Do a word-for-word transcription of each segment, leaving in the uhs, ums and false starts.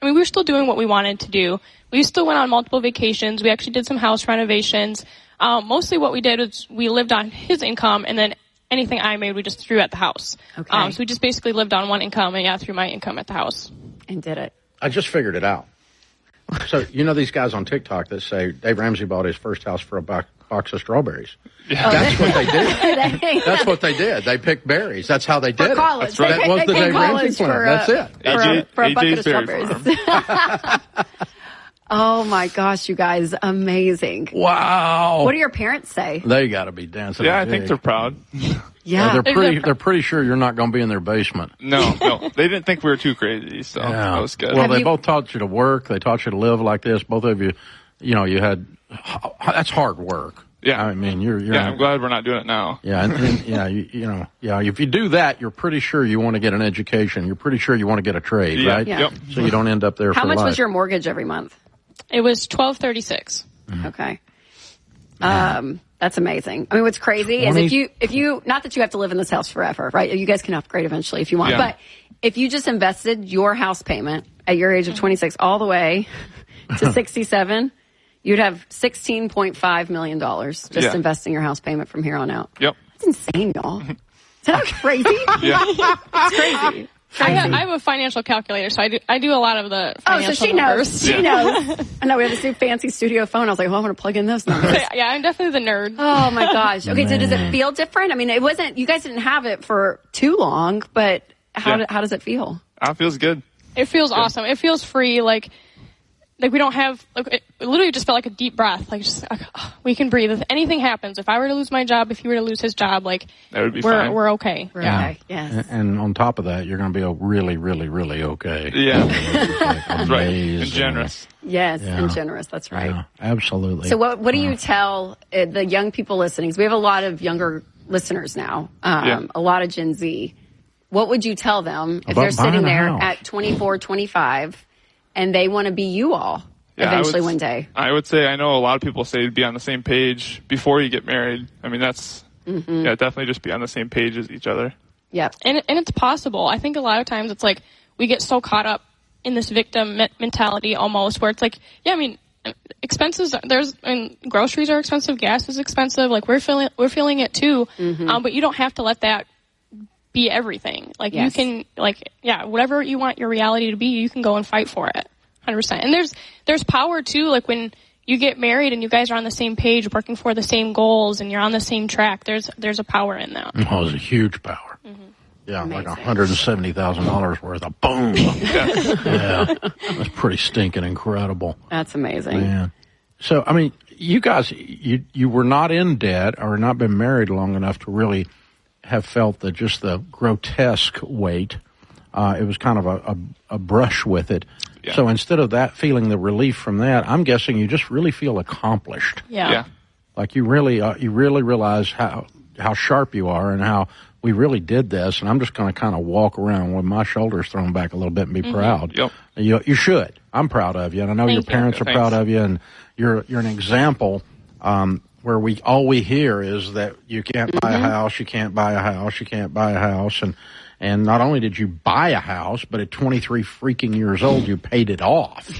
mean, we were still doing what we wanted to do. We still went on multiple vacations. We actually did some house renovations. Um, mostly what we did was we lived on his income, and then anything I made, we just threw at the house. Okay. Um, so we just basically lived on one income, and yeah, threw my income at the house. And did it. I just figured it out. So, you know these guys on TikTok that say Dave Ramsey bought his first house for a box, box of strawberries? Yeah. Oh, That's what they did. That's what they did. They picked berries. That's how they did for it. College. That's right. That was the Dave Ramsey plan. For, uh, That's it. For, a, for a bucket of strawberries. Oh, my gosh, you guys. Amazing. Wow. What do your parents say? They got to be dancing. Yeah, I think they're proud. Yeah. yeah they're pretty They're pretty sure you're not going to be in their basement. No, no. They didn't think we were too crazy, so yeah. that was good. Well, Have they you... both taught you to work. They taught you to live like this. Both of you, you know, you had, that's hard work. Yeah. I mean, you're, you're. Yeah, I'm glad we're not doing it now. Yeah, and, and yeah, you, you know, yeah, if you do that, you're pretty sure you want to get an education. You're pretty sure you want to get a trade, yeah. right? Yeah. Yep. So you don't end up there How for much life. was your mortgage every month? It was twelve thirty-six. Mm-hmm. Okay. Um, that's amazing. I mean, what's crazy is if you, if you, not that you have to live in this house forever, right? You guys can upgrade eventually if you want, Yeah. but if you just invested your house payment at your age of twenty-six all the way to sixty-seven, you'd have sixteen point five million dollars just Yeah. investing your house payment from here on out. Yep. That's insane, y'all. Is that crazy? Yeah. It's crazy. I have, I have a financial calculator, so I do, I do a lot of the Oh, financial so she numbers. knows. She knows. I know we have this new fancy studio phone. I was like, well, I want to plug in those numbers. Yeah, I'm definitely the nerd. Oh my gosh. Okay, so does it feel different? I mean, it wasn't, you guys didn't have it for too long, but how, Yeah. do, how does it feel? It feels good. It feels awesome. It feels free. Like, like we don't have, like, it literally just felt like a deep breath. Like, just, like, oh, we can breathe. If anything happens, if I were to lose my job, if you were to lose his job, like, That would be we're, fine. we're okay. We're yeah. okay. Yes. And, and on top of that, you're going to be a really, really, really okay. Yeah. That's Right. And generous. Yes, Yeah. and generous. That's right. Yeah, absolutely. So what, what do you tell uh, the young people listening? 'Cause we have a lot of younger listeners now, um, Yeah. a lot of Gen Z. What would you tell them if About they're sitting buying a there house. at twenty-four, twenty-five and they want to be you all Yeah, I eventually would- one day? I would say I know a lot of people say be on the same page before you get married. I mean, that's, Mm-hmm. yeah, definitely just be on the same page as each other. Yep. And, and it's possible. I think a lot of times it's like we get so caught up in this victim me- mentality almost where it's like, yeah, I mean, expenses, there's, I mean, groceries are expensive, gas is expensive, like we're feeling, we're feeling it too. Mm-hmm. Um, but you don't have to let that be everything. Like Yes. you can, like, yeah, whatever you want your reality to be, you can go and fight for it. one hundred percent. And there's, there's power too, like when you get married and you guys are on the same page, working for the same goals and you're on the same track, there's, there's a power in that. Oh, it's a huge power. Mm-hmm. Yeah, Amazing. like one hundred seventy thousand dollars worth of boom. Yeah, that's pretty stinking incredible. That's amazing. Man. So, I mean, you guys, you you were not in debt or not been married long enough to really have felt the just the grotesque weight. Uh, it was kind of a, a, a brush with it. Yeah. So instead of that, feeling the relief from that, I'm guessing you just really feel accomplished. Yeah. Yeah. Like you really, uh, you really realize how how sharp you are and how we really did this. And I'm just going to kind of walk around with my shoulders thrown back a little bit and be proud. Yep. You you should. I'm proud of you, and I know Thank your you. parents Yeah, are thanks. proud of you, and you're you're an example. Um, where we all we hear is that you can't buy a house, you can't buy a house, you can't buy a house, and and not only did you buy a house, but at twenty-three freaking years old, you paid it off.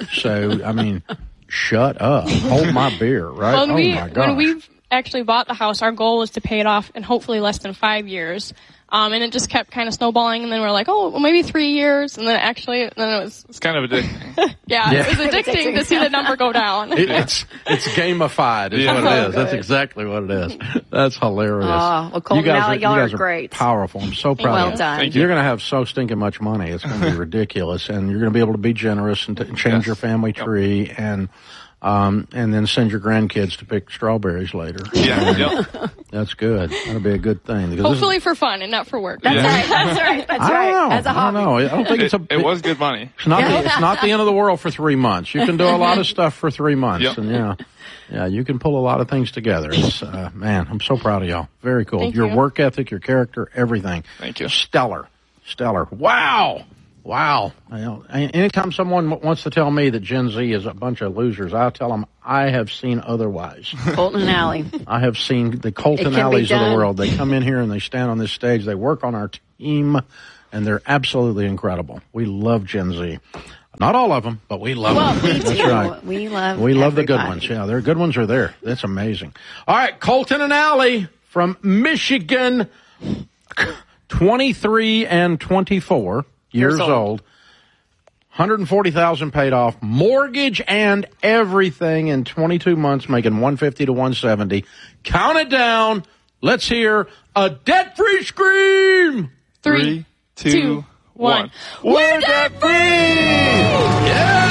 So I mean, shut up, hold my beer, right? Well, when oh we, my gosh. when we've actually bought the house, our goal was to pay it off in hopefully less than five years. Um, and it just kept kind of snowballing, and then we're like, oh, well, maybe three years, and then actually, then it was, It's kind of addicting. yeah, Yeah. it was addicting to see the number go down. It, it's it's gamified is Yeah. what it Oh, is. That's good. exactly what it is. That's hilarious. Oh, well, Colton you guys Alley, are, y'all you are guys are great. powerful. I'm so proud Well of you. done. Thank you. You're going to have so stinking much money. It's going to be ridiculous, and you're going to be able to be generous and to change Yes. your family Yep. tree, and um, and then send your grandkids to pick strawberries later. Yeah. Yep. That's good. That'll be a good thing. because this is- Hopefully for fun and not for work. That's Yeah. right. That's right. That's I right. don't know. As a I don't hobby. know. I don't think it's It, a. it was good money. It's not. The, it's not the end of the world for three months. You can do a lot of stuff for three months, Yep. and yeah, yeah, you can pull a lot of things together. It's, uh, man, I'm so proud of y'all. Very cool. Thank your you. work ethic, your character, everything. Thank you. Stellar, stellar. Wow, wow. You know, anytime someone w- wants to tell me that Gen Z is a bunch of losers, I tell them I have seen otherwise. Colton Alley. I have seen the Colton It can be Alleys of the done. world. They come in here and they stand on this stage. They work on our team, and they're absolutely incredible. We love Gen Z. Not all of them, but we love Well, them. we That's do. right. We love We love the good everybody. ones. Yeah, their good ones are there. That's amazing. All right, Colton and Allie from Michigan, twenty-three and twenty-four years, Years old. old. one hundred forty thousand paid off, mortgage and everything in twenty-two months, making one fifty to one seventy. Count it down. Let's hear a debt-free scream. Three, two, two, one. We're debt-free! Yeah!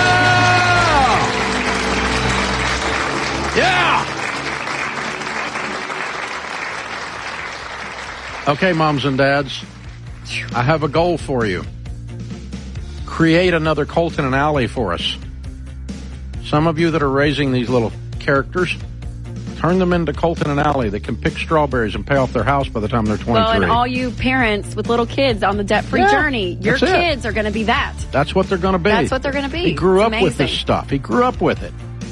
Yeah! Okay, moms and dads, I have a goal for you. Create another Colton and Allie for us. Some of you that are raising these little characters, turn them into Colton and Allie that can pick strawberries and pay off their house by the time they're twenty-three. Well, and all you parents with little kids on the debt-free Yeah, journey, your that's it. kids are going to be that. That's what they're going to be. That's what they're going to be. He grew It's up with amazing. this stuff. He grew up with it.